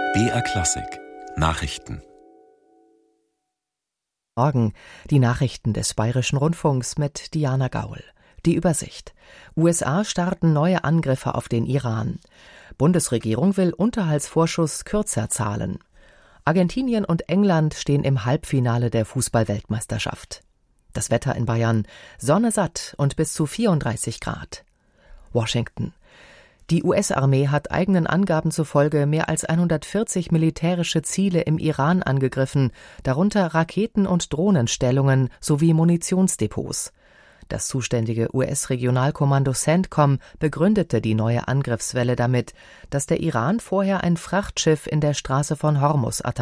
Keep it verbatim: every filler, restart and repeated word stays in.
B R Klassik Nachrichten. Morgen die Nachrichten des Bayerischen Rundfunks mit Diana Gaul. Die Übersicht. U S A starten neue Angriffe auf den Iran. Bundesregierung will Unterhaltsvorschuss kürzer zahlen. Argentinien und England stehen im Halbfinale der Fußball-Weltmeisterschaft. Das Wetter in Bayern: Sonne satt und bis zu vierunddreißig Grad. Washington. Die U S-Armee hat eigenen Angaben zufolge mehr als hundertvierzig militärische Ziele im Iran angegriffen, darunter Raketen- und Drohnenstellungen sowie Munitionsdepots. Das zuständige U S-Regionalkommando CENTCOM begründete die neue Angriffswelle damit, dass der Iran vorher ein Frachtschiff in der Straße von Hormuz attackiert